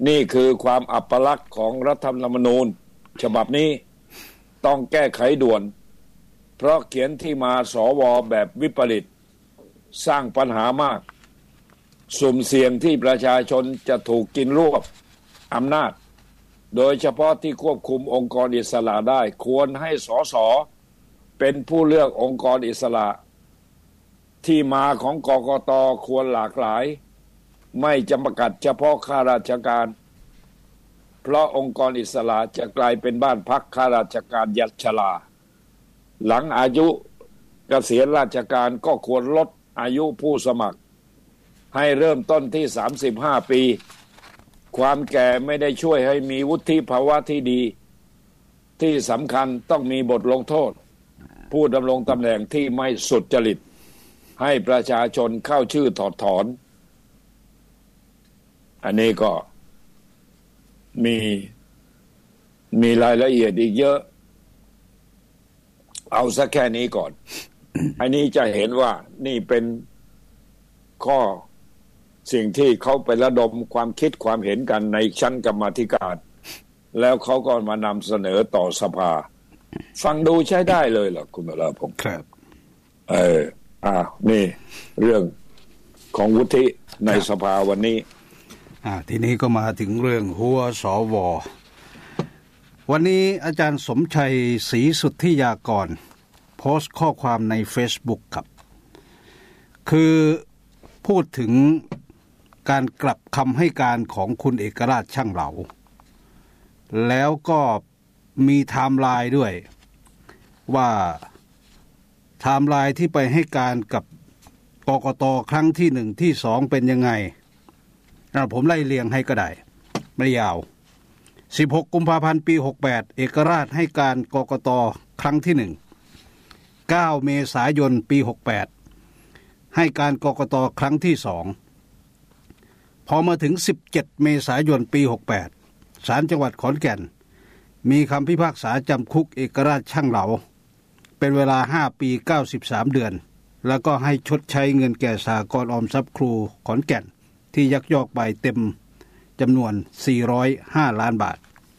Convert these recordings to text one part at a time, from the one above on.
นี่คือความอัปลักษณ์ของรัฐธรรมนูญฉบับนี้ต้องแก้ไขด่วนเพราะเขียนที่มาสวแบบวิปริตสร้างปัญหามากสุ่มเสี่ยงที่ประชาชนจะถูกกินรวบอำนาจโดยเฉพาะที่ควบคุมองค์กรอิสระได้ควรให้สสเป็นผู้เลือกองค์กรอิสระที่มาของกกต.ควรหลากหลายไม่จำกัดเฉพาะข้าราชการเพราะองค์กรอิสระจะกลายเป็นบ้านพักข้าราชการยัชราหลังอายุเกษียณราชการก็ควรลดอายุผู้สมัครให้เริ่มต้นที่35 ปีความแก่ไม่ได้ช่วยให้มีวุฒิภาวะที่ดีที่สำคัญต้องมีบทลงโทษผู้ดำรงตำแหน่งที่ไม่สุจริตให้ประชาชนเข้าชื่อถอดถอนอันนี้ก็มีรายละเอียดอีกเยอะเอาสักแค่นี้ก่อน อันนี้จะเห็นว่านี่เป็นข้อสิ่งที่เขาไประดมความคิดความเห็นกันในชั้นกรรมาธิการแล้วเขาก็มานำเสนอต่อสภาฟังดูใช้ได้เลยเหรอคุณวราพงศ์ครับนี่เรื่องของวุฒิในสภาวันนี้ทีนี้ก็มาถึงเรื่องหัวสว.วันนี้อาจารย์สมชัยศรีสุทธิยากรโพสต์ข้อความใน Facebook ครับคือพูดถึงการกลับคำให้การของคุณเอกราชช่างเหลาแล้วก็มีไทม์ไลน์ด้วยว่าไทม์ไลน์ที่ไปให้การกับกกต.ครั้งที่1ที่2เป็นยังไงผมไล่เรียงให้ก็ได้ไม่ยาว16 กุมภาพันธ์ ปี 68เอกราชให้การกกต.ครั้งที่1 9 เมษายน ปี 68ให้การกกต.ครั้งที่2พอมาถึง17 เมษายน ปี 68ศาลจังหวัดขอนแก่นมีคำพิพากษาจำคุกเอกราชช่างเหลาเป็นเวลา5 ปี 93 เดือนแล้วก็ให้ชดใช้เงินแก่สหกรณ์ออมทรัพย์ครูขอนแก่นที่ยักยอกไปเต็มจำนวน405 ล้านบาท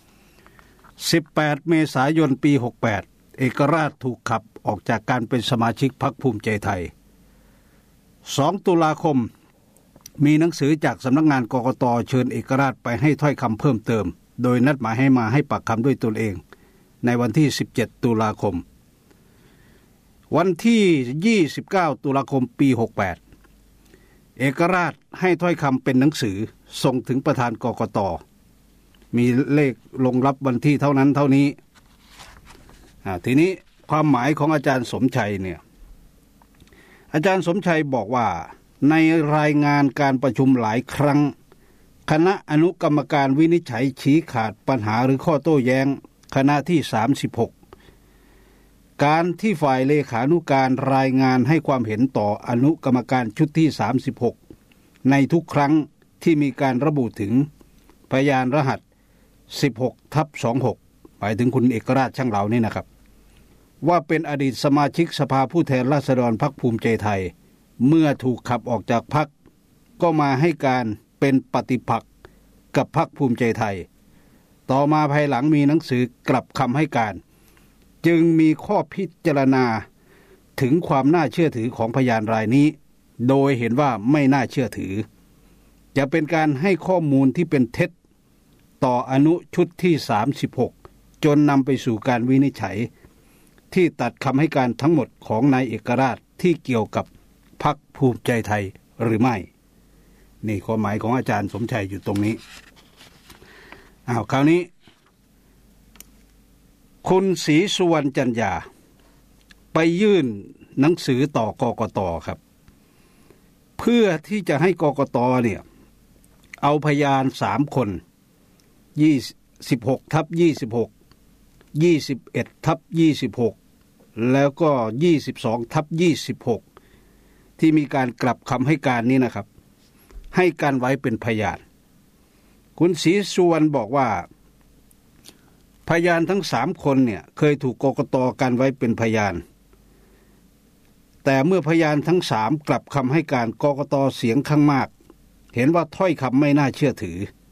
18 เมษายน ปี 68เอกราชถูกขับออกจากการเป็นสมาชิกพรรคภูมิใจไทย2 ตุลาคมมีหนังสือจากสำนักงานกกต.เชิญเอกราชไปให้ถ้อยคำเพิ่มเติมโดยนัดหมายให้มาให้ปากคำด้วยตนเองในวันที่17 ตุลาคมวันที่29 ตุลาคม ปี 68เอกราชให้ถ้อยคำเป็นหนังสือส่งถึงประธานกกต.มีเลขลงรับวันที่เท่านั้นเท่านี้ทีนี้ความหมายของอาจารย์สมชัยเนี่ยอาจารย์สมชัยบอกว่าในรายงานการประชุมหลายครั้งคณะอนุกรรมการวินิจฉัยชี้ขาดปัญหาหรือข้อโต้แย้งคณะที่36การที่ฝ่ายเลขานุการรายงานให้ความเห็นต่ออนุกรรมการชุดที่36ในทุกครั้งที่มีการระบุถึงพยานรหัส 16/26 หมายถึงคุณเอกราชช่างเหลานี่นะครับว่าเป็นอดีตสมาชิกสภาผู้แทนราษฎรพรรคภูมิใจไทยเมื่อถูกขับออกจากพรรคก็มาให้การเป็นปฏิปักษ์กับพรรคภูมิใจไทยต่อมาภายหลังมีหนังสือกลับคำให้การจึงมีข้อพิจารณาถึงความน่าเชื่อถือของพยานรายนี้โดยเห็นว่าไม่น่าเชื่อถือจะเป็นการให้ข้อมูลที่เป็นเท็จต่ออนุชุดที่36จนนำไปสู่การวินิจฉัยที่ตัดคำให้การทั้งหมดของนายเอกราชที่เกี่ยวกับพรรคภูมิใจไทยหรือไม่นี่ความหมายของอาจารย์สมชัยอยู่ตรงนี้คราวนี้คุณศรีสุวรรณจันยาไปยื่นหนังสือต่อกกต.ครับเพื่อที่จะให้กกต.เนี่ยเอาพยาน3 คน26/26 21/26แล้วก็22/26ที่มีการกลับคำให้การนี้นะครับให้การไว้เป็นพยานคุณศรีสุวรรณบอกว่าพยานทั้ง3 คนเนี่ยเคยถูกกกต.กันไว้เป็นพยานแต่เมื่อพยานทั้ง3กลับคำให้การกกต.เสียงข้างมากเห็นว่าถ้อยคำไม่น่าเชื่อถือ